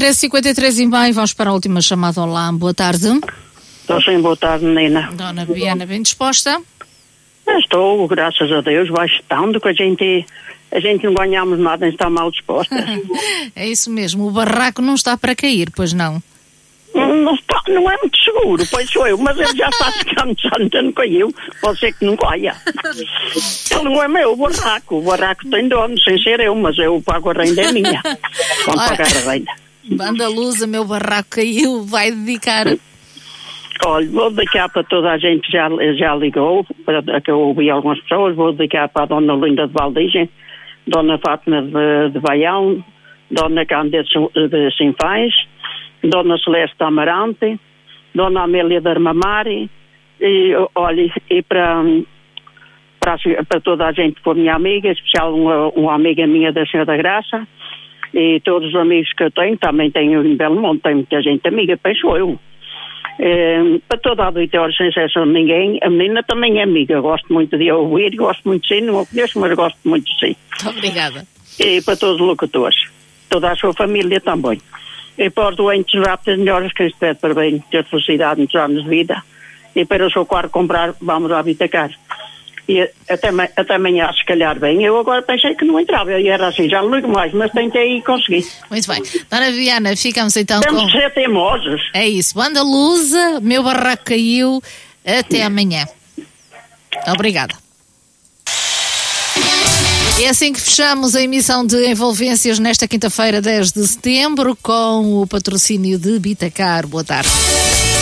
13h53 e meio, vamos para a última chamada. Olá, boa tarde. Estou sim, boa tarde, menina. Dona Viana, bem disposta? Estou, graças a Deus, vai estando que a gente não ganhamos nada em estar mal disposta. É isso mesmo, o barraco não está para cair, pois não? Não é muito seguro, pois sou eu, mas ele já está ficando, já não caiu, pode ser que não caia. Ele não é meu, o barraco tem dono, sem ser eu, mas eu pago a renda é minha. Vamos pagar a renda. Banda Lusa, meu barraco caiu, vai dedicar. Olha, vou dedicar para toda a gente que já ligou, para que eu ouvi algumas pessoas, vou dedicar para a Dona Linda de Valdigem, Dona Fátima de Baião, Dona Cândida de Sinfães, Dona Celeste Amarante, Dona Amélia de Armamari, e olha, e para toda a gente que for minha amiga, em especial uma amiga minha da Senhora da Graça, e todos os amigos que eu tenho, também tenho em Belmonte, tem muita gente amiga, penso eu. Para toda a auditória, sem exceção de ninguém, a menina também é amiga, gosto muito de ouvir, gosto muito de si, não a conheço, mas gosto muito de si. Muito obrigada. E para todos os locutores, toda a sua família também. E para os doentes rápidos, melhores que lhes pede para bem, ter felicidade, muitos anos de vida. E para o seu quarto comprar, vamos ao Vitacar. E até amanhã, se calhar bem. Eu agora pensei que não entrava, e era assim, já não ligo mais, mas tentei e consegui. Muito bem. Dona Viana, ficamos então Temos com... que ser teimosos. É isso, Banda Lusa, meu barraco caiu, até amanhã. Obrigada. É assim que fechamos a emissão de Envolvências nesta quinta-feira, 10 de setembro, com o patrocínio de Vitacar. Boa tarde.